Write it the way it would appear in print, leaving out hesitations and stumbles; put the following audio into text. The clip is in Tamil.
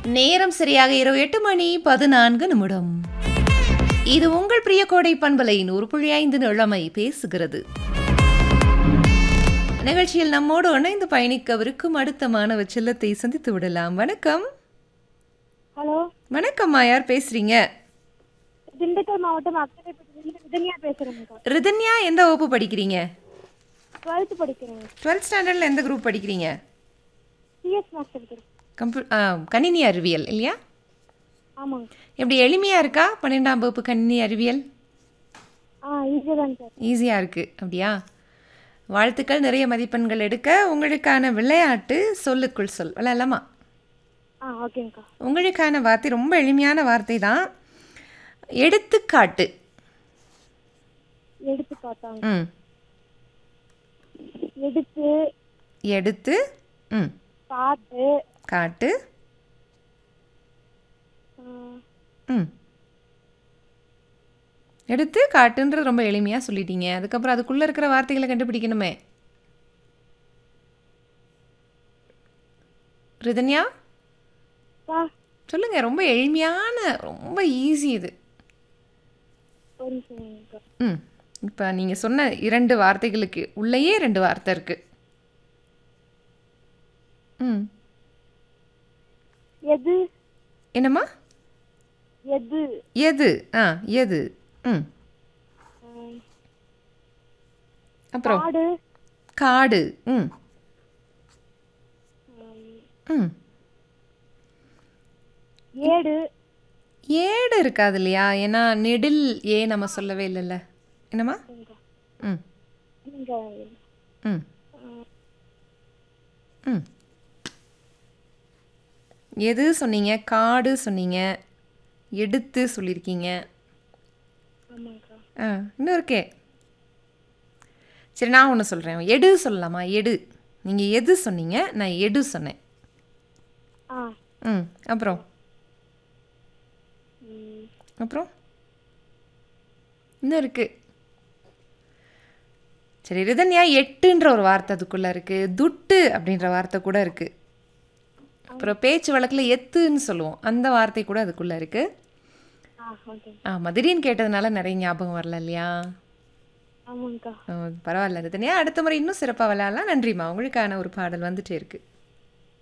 நேரம் சரியாக இரவு 8:14 இது உங்கள் பிரிய கோடை பண்பலை 100.5 இளமை பேசுகிறது. நிகழ்ச்சியில் நம்மோடு இணைந்து பயணிக்கவிருக்கும் அடுத்த மாணவ செல்லத்தை சந்தித்து விடலாம். வணக்கம். ஹலோ, வணக்கம்மா, யார் பேசுறீங்க? திண்டுக்கல் மாவட்டம் அக்கரைப்பட்டிலிருந்து ரிதன்யா பேசுறேன்க்கா. ரிதன்யா, எந்த வகுப்பு படிக்கிறீங்க? 12th படிக்கிறேன். 12th ஸ்டாண்டர்டில் எந்த குரூப் படிக்கிறீங்க? சிஎஸ் மேக்ஸ் படிக்கிறேன். கணினி அறிவியல் இல்லையா? ஆமாங்க. எப்படி எளிமையாக இருக்கா 12ஆம் வகுப்பு கணினி அறிவியல்? ஈஸியாக தான் சார். ஈஸியாக இருக்குது அப்படியா? வாழ்த்துக்கள், நிறைய மதிப்பெண்கள் எடுக்க. உங்களுக்கான விளையாட்டு சொல்லுக்குள் சொல் விளையாடலாமா? ஓகேங்கக்கா. உங்களுக்கான வார்த்தை ரொம்ப எளிமையான வார்த்தை தான். எடுத்துக்காட்டு. எடுத்துக்காட்டாங்க. ம். எடுத்து, எடுத்து. ம். காட்டு, காட்டு. ம். எடுத்து காட்டுன்றது ரொம்ப எளிமையாக சொல்லிட்டீங்க. அதுக்கப்புறம் அதுக்குள்ளே இருக்கிற வார்த்தைகளை கண்டுபிடிக்கணுமே. ரிதன்யா சொல்லுங்க. ரொம்ப எளிமையான, ரொம்ப ஈஸி இது. ஒரு நிமிஷம்க்கா. ம். இப்போ நீங்கள் சொன்ன 2 வார்த்தைகளுக்கு உள்ளேயே 2 வார்த்தை இருக்கு. ம். எது, என்னம்மா? எது, எது. எது. ம். அப்புறம் காடு, காடு. ம். ம். ஏடு. ஏடு இருக்காது இல்லையா? ஏன்னா நெடில் நம்ம சொல்லவே இல்லைல்ல. என்னம்மா? ம். இங்க, ம். ம். எது சொன்னீங்க, காடு சொன்னீங்க, எடுத்து சொல்லியிருக்கீங்க. ஆமாங்கக்கா. இன்னும் இருக்கே. சரி, நான் ஒன்று சொல்கிறேன். எடு சொல்லலாமா? எடு. நீங்கள் எது சொன்னீங்க, நான் எடு சொன்னேன். ம். அப்புறம் அப்புறம் இன்னும் இருக்கு. சரி ரிதன்யா, எட்டுன்ற ஒரு வார்த்தை அதுக்குள்ளே இருக்குது. துட்டு அப்படின்ற வார்த்தை கூட இருக்குது. அப்புறம் பேச்சு வழக்கில் எத்துன்னு சொல்லுவோம், அந்த வார்த்தை கூட அதுக்குள்ளே இருக்குது. ஆமாம், திடீர்னு கேட்டதுனால நிறைய ஞாபகம் வரல இல்லையா? ஆமாங்கக்கா. பரவாயில்ல ரிதன்யா, அடுத்த முறை இன்னும் சிறப்பாக விளையாடலாம். நன்றிம்மா. உங்களுக்கான ஒரு பாடல் வந்துட்டே இருக்குது.